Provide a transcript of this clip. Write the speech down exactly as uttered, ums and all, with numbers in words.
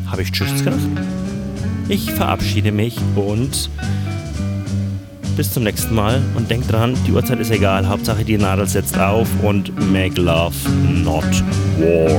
Habe ich Tschüss gesagt? Ich verabschiede mich und bis zum nächsten Mal. Und denkt dran, die Uhrzeit ist egal. Hauptsache die Nadel setzt auf und make love, not war.